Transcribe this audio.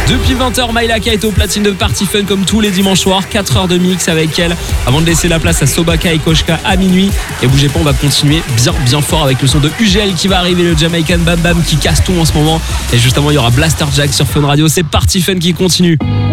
Depuis 20h, Maïlaka est au platine de Party Fun comme tous les dimanches soirs. 4 heures de mix avec elle avant de laisser la place à Sobaka et Koshka à minuit. Et bougez pas, on va continuer bien fort avec le son de UGL qui va arriver, le Jamaican Bam Bam qui casse tout en ce moment. Et justement, il y aura Blaster Jack sur Fun Radio. C'est Party Fun qui continue.